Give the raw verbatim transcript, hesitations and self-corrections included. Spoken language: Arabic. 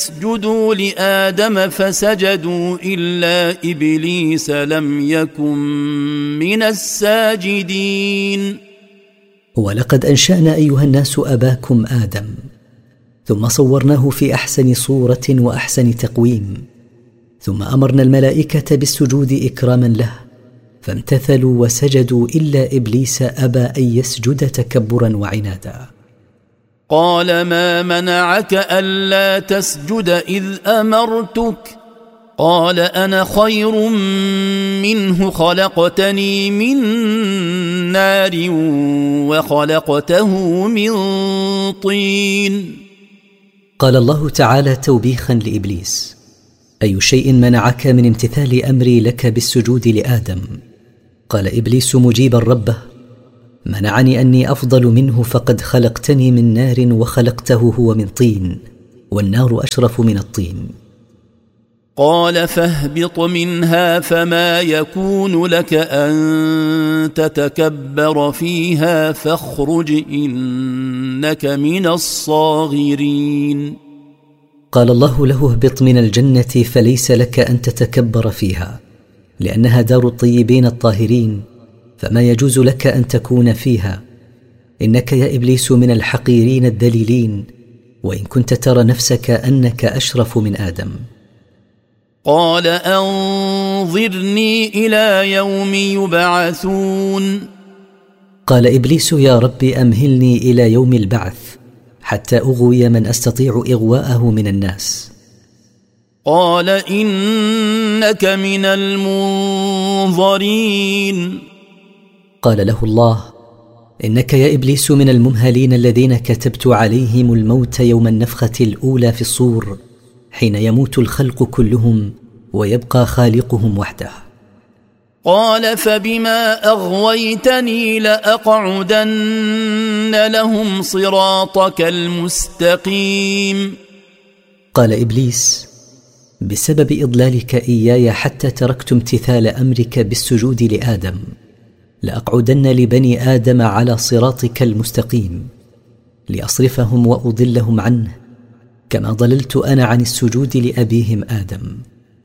اسجدوا لآدم فسجدوا إلا إبليس لم يكن من الساجدين. ولقد أنشأنا أيها الناس أباكم آدم، ثم صورناه في أحسن صورة وأحسن تقويم، ثم أمرنا الملائكة بالسجود إكراما له، فامتثلوا وسجدوا إلا إبليس أبى أن يسجد تكبرا وعنادا. قال ما منعك ألا تسجد إذ أمرتك؟ قال أنا خير منه خلقتني من نار وخلقته من طين. قال الله تعالى توبيخا لإبليس: أي شيء منعك من امتثال أمري لك بالسجود لآدم؟ قال إبليس مجيبا ربه: منعني أني أفضل منه، فقد خلقتني من نار وخلقته هو من طين، والنار أشرف من الطين. قال فاهبط منها فما يكون لك أن تتكبر فيها فاخرج إنك من الصاغرين. قال الله له: اهبط من الجنة فليس لك أن تتكبر فيها، لأنها دار الطيبين الطاهرين، فما يجوز لك أن تكون فيها. إنك يا إبليس من الحقيرين الدليلين، وإن كنت ترى نفسك أنك أشرف من آدم. قال أنظرني إلى يوم يبعثون. قال إبليس: يا رب أمهلني إلى يوم البعث حتى أغوي من أستطيع إغواءه من الناس. قال إنك من المنظرين. قال له الله: إنك يا إبليس من الممهلين الذين كتبت عليهم الموت يوم النفخة الأولى في الصور، حين يموت الخلق كلهم ويبقى خالقهم وحده. قال فبما أغويتني لأقعدن لهم صراطك المستقيم. قال إبليس: بسبب إضلالك إياي حتى تركت امتثال أمرك بالسجود لآدم، لأقعدن لبني آدم على صراطك المستقيم لأصرفهم وأضلهم عنه، كما ضللت أنا عن السجود لأبيهم آدم.